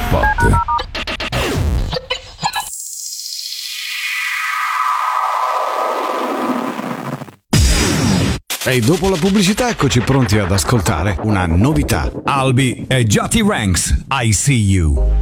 Spot. E dopo la pubblicità eccoci pronti ad ascoltare una novità. Albi e Jati Ranks, I See You.